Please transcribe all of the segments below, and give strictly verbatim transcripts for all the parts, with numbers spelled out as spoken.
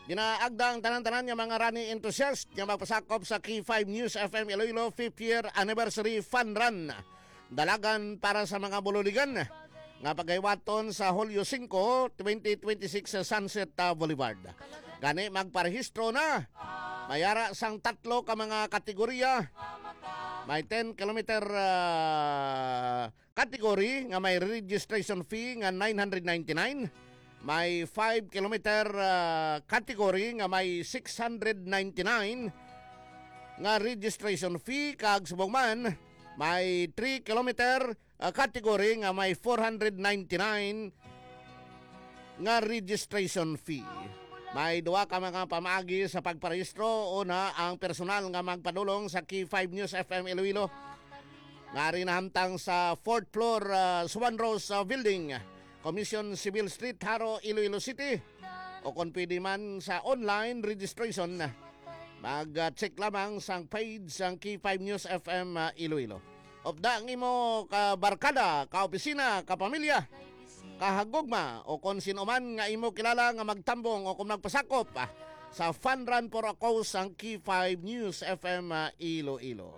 Ginaagda ang tanan-tanan nga mga running enthusiast nga magpasakop sa Key five News F M Iloilo fifth year anniversary fun run. Dalagan para sa mga bululigan nga pagaywaton sa Hulyo five, twenty twenty-six sa Sunset uh, Boulevard. Gani magparehistro na. Mayara sang tatlo ka mga kategorya. May ten kilometer uh, category nga may registration fee nga nine hundred ninety-nine. May five kilometer uh, category nga may six hundred ninety-nine nga registration fee. Kag subong man may three kilometer uh, category nga may four hundred ninety-nine nga registration fee. May duwa ka mga pamaagi sa pagparehistro. Una, ang personal nga magpadulong sa Key five News F M Iloilo nga rin nahamtang sa fourth floor uh, Swan Rose uh, Building, Commission Civil Street, Haro, Iloilo City. O kung pwede man sa online registration, mag-check lamang sa page sang Key five News F M uh, Iloilo. Opda ang imo ka barkada, ka opisina, ka pamilya, kahagugma o kung sino man nga imo kilala nga magtambong o kung magpasakop ah, sa Fun Run for a Cause ang Key five News F M uh, Iloilo.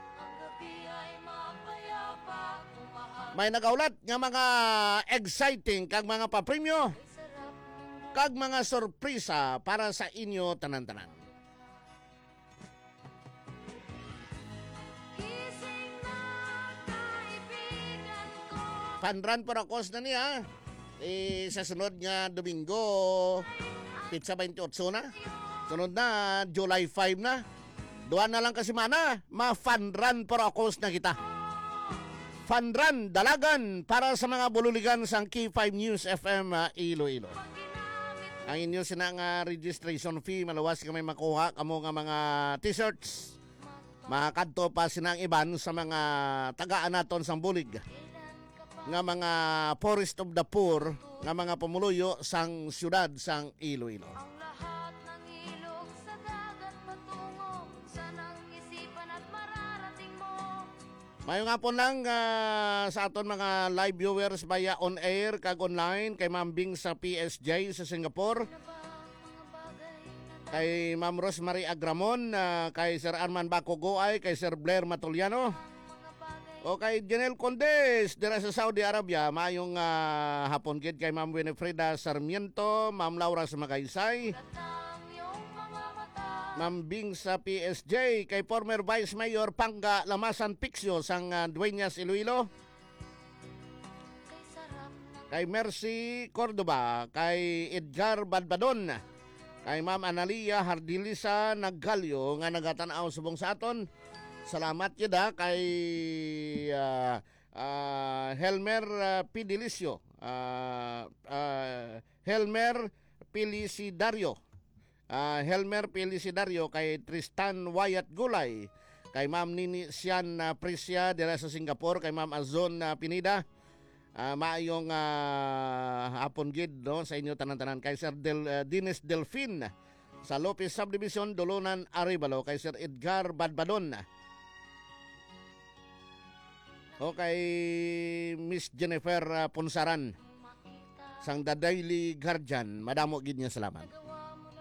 May nagaulat nga mga exciting kag mga papremyo kag mga sorpresa para sa inyo tanan-tanan. Fun Run for a Cause na niya. Eh, sa sunod nga Domingo, Pizza twenty-eight na. Sunod na, July five na. Duwan na lang kasi mana, ma-Fun Run for a Cause na kita. Fun Run, dalagan para sa mga bululigan sa Key five News F M uh, Iloilo. Ang inyo sinang uh, registration fee, malawas ka may makuha kamo nga mga t-shirts. Makakadto pa sinang iban sa mga tagaan naton sang bulig nga mga Forest of the Poor nga mga pamuluyo sang syudad sang Iloilo. Ang lahat ng ilog sa dagat patungo sa nang isipan at mararating mo. Mayo nga po lang uh, sa aton mga live viewers via on air kag online kay Ma'am Bing sa P S J sa Singapore, kay Ma'am Rosemary Agramon, uh, kay Sir Arman Bacogoay, kay Sir Blair Matuliano, o kay Janelle Condes dira sa Saudi Arabia. Mayong uh, hapon gid kay Ma'am Winifreda Sarmiento, Ma'am Laura sa Magaysay, Ma'am Bing sa P S J, kay former Vice Mayor Panga Lamasan Pixio sang uh, Dueñas Iloilo, kay Mercy Cordoba, kay Edgar Badbadon, kay Ma'am Analia Hardilisa Naggalyo nga nagatanaw subong sa aton. Salamat yun ha kay uh, uh, Helmer uh, Pidilicio, uh, uh, Helmer Pilisidario, uh, Helmer Pilisidario, kay Tristan Wyatt Gulay, kay Ma'am Nini Sian uh, Prisya dira sa Singapore, kay Ma'am Azon uh, Pinida. Uh, maayong uh, hapon gid no, sa inyo tanan-tanan, kay Sir Del, uh, Dines Delfin sa Lopez Subdivision, Dulunan, Arevalo, kay Sir Edgar Badbadon, o kay Miss Jennifer uh, Punsaran sang The Daily Guardian. Madamo gid niya salamat.